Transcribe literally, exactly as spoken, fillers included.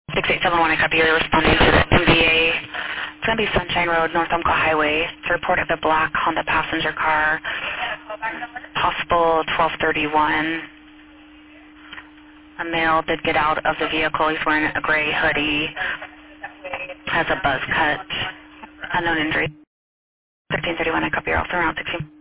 six eight seven one, I copy. You're responding to the M V A. It's going to be Sunshine Road, North Umpqua Highway. It's a report of a black Honda passenger car, possible twelve thirty-one. A male did get out of the vehicle. He's wearing a gray hoodie, has a buzz cut, unknown injury. thirteen thirty-one, I copy. You're also around sixteen.